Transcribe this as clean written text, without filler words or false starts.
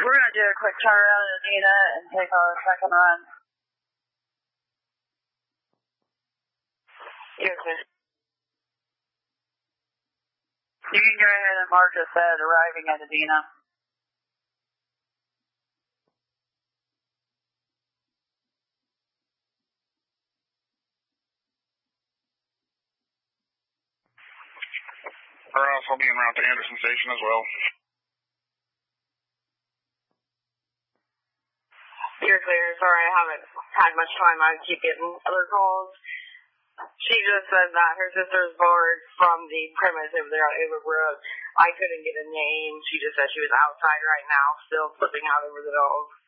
We're going to do a quick turnaround at Adena and take our second run. Yes, sir. You can go ahead and mark us at arriving at Adena. Or else I'll be en route to Anderson Station as well. You're clear. Sorry, I haven't had much time. I keep getting other calls. She just said that her sister's bored from the premise over there on Overbrook. I couldn't get a name. She just said she was outside right now, still flipping out over the dog.